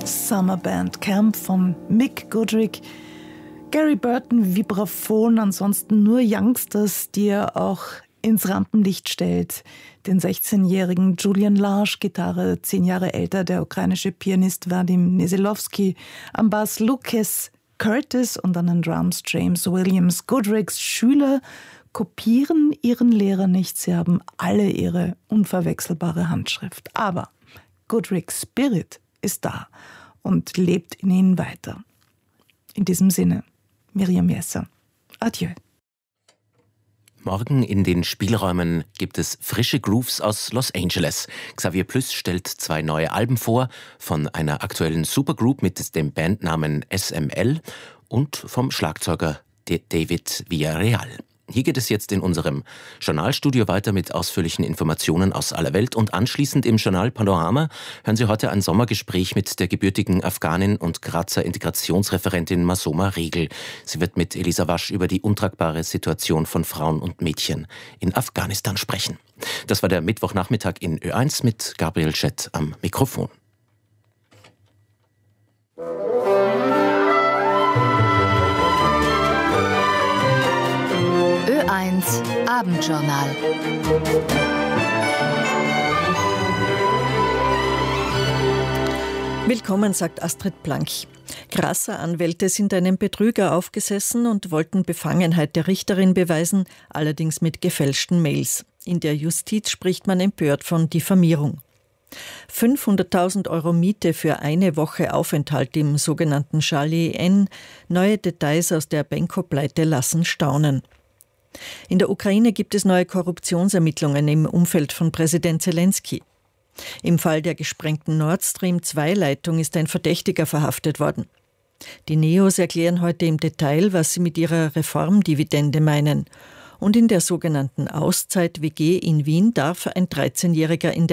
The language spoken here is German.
Summer Band Camp von Mick Goodrick. Gary Burton, Vibraphon, ansonsten nur Youngsters, die er auch ins Rampenlicht stellt. Den 16-jährigen Julian Lage, Gitarre, 10 Jahre älter, der ukrainische Pianist Vadim Nesilowski, am Bass Lucas Curtis und an den Drums James Williams. Goodricks Schüler kopieren ihren Lehrer nicht, sie haben alle ihre unverwechselbare Handschrift. Aber Goodricks Spirit ist da und lebt in ihnen weiter. In diesem Sinne, Miriam Jesser. Adieu. Morgen in den Spielräumen gibt es frische Grooves aus Los Angeles. Xavier Plüss stellt 2 neue Alben vor, von einer aktuellen Supergroup mit dem Bandnamen SML und vom Schlagzeuger David Villarreal. Hier geht es jetzt in unserem Journalstudio weiter mit ausführlichen Informationen aus aller Welt und anschließend im Journal Panorama hören Sie heute ein Sommergespräch mit der gebürtigen Afghanin und Grazer Integrationsreferentin Masoma Riegel. Sie wird mit Elisa Wasch über die untragbare Situation von Frauen und Mädchen in Afghanistan sprechen. Das war der Mittwochnachmittag in Ö1 mit Gabriel Schett am Mikrofon. Ö1 Abendjournal. Willkommen, sagt Astrid Blank. Grasser-Anwälte sind einem Betrüger aufgesessen und wollten Befangenheit der Richterin beweisen, allerdings mit gefälschten Mails. In der Justiz spricht man empört von Diffamierung. 500.000 Euro Miete für eine Woche Aufenthalt im sogenannten Charlie N. Neue Details aus der Benko-Pleite lassen staunen. In der Ukraine gibt es neue Korruptionsermittlungen im Umfeld von Präsident Zelensky. Im Fall der gesprengten Nord Stream 2-Leitung ist ein Verdächtiger verhaftet worden. Die Neos erklären heute im Detail, was sie mit ihrer Reformdividende meinen. Und in der sogenannten Auszeit-WG in Wien darf ein 13-Jähriger in der